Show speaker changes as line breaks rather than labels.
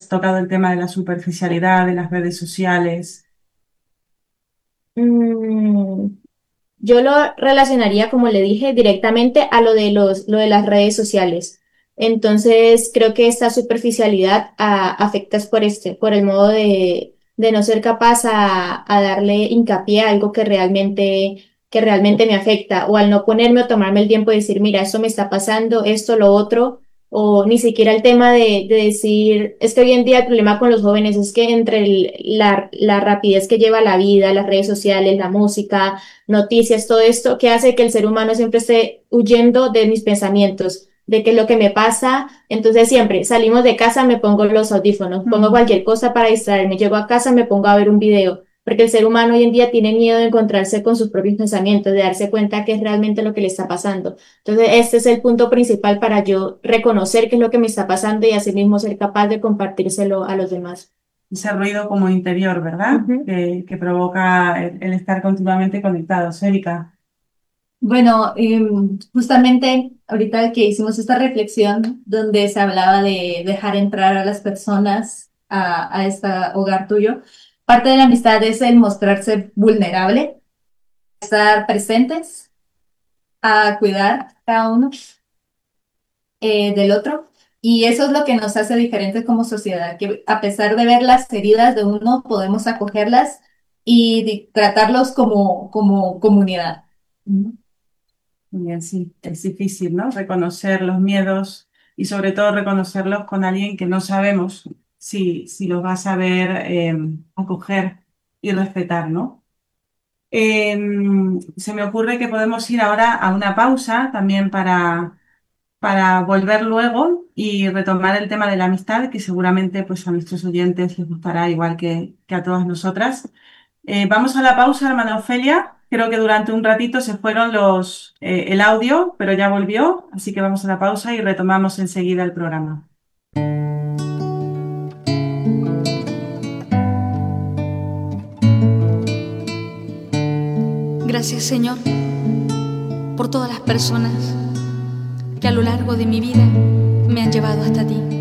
tocado el tema de la superficialidad de las redes sociales.
Mm, Yo lo relacionaría, como le dije, directamente a lo de las redes sociales. Entonces, creo que esta superficialidad afecta es por el modo de no ser capaz a darle hincapié a algo que realmente me afecta, o al no ponerme o tomarme el tiempo de decir, mira, esto me está pasando, esto, lo otro, o ni siquiera el tema de decir, es que hoy en día el problema con los jóvenes es que entre la rapidez que lleva la vida, las redes sociales, la música, noticias, todo esto que hace que el ser humano siempre esté huyendo de mis pensamientos, de qué es lo que me pasa. Entonces siempre salimos de casa, me pongo los audífonos, pongo
Mm.
cualquier cosa para distraerme, llego a casa, me pongo a ver un video, porque el ser humano hoy en día tiene miedo de encontrarse con sus propios pensamientos, de darse cuenta qué es realmente lo que le está pasando. Entonces este es el punto principal para yo reconocer qué es lo que me está pasando y asimismo ser capaz de compartírselo a los demás.
Ese ruido como interior, ¿verdad?
Ujú.
Que provoca el estar continuamente conectados. Erika.
Bueno, justamente ahorita que hicimos esta reflexión donde se hablaba de dejar entrar a las personas a este hogar tuyo, parte de la amistad es el mostrarse vulnerable, estar presentes, a cuidar cada uno del otro. Y eso es lo que nos hace diferentes como sociedad, que a pesar de ver las heridas de uno, podemos acogerlas y tratarlos como comunidad.
Bien, sí, es difícil, ¿no? Reconocer los miedos y sobre todo reconocerlos con alguien que no sabemos si los va a saber acoger y respetar, ¿no? Se me ocurre que podemos ir ahora a una pausa también para volver luego y retomar el tema de la amistad, que seguramente pues, a nuestros oyentes les gustará igual que a todas nosotras. Vamos a la pausa, hermana Ofelia. Creo que durante un ratito se fueron el audio, pero ya volvió, así que vamos a la pausa y retomamos enseguida el programa.
Gracias, Señor, por todas las personas que a lo largo de mi vida me han llevado hasta ti.